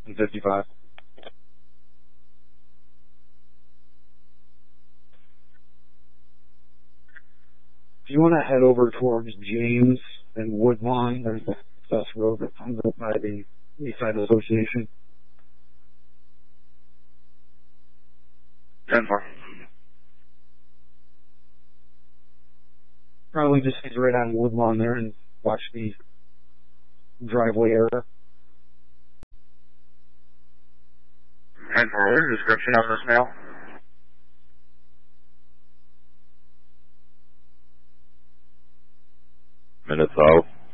55. If you want to head over towards James and Woodlawn, there's the bus road that comes up by the Eastside Association. 10-4. Probably just head right on Woodlawn there and watch the driveway area. 10-4, description of this mail.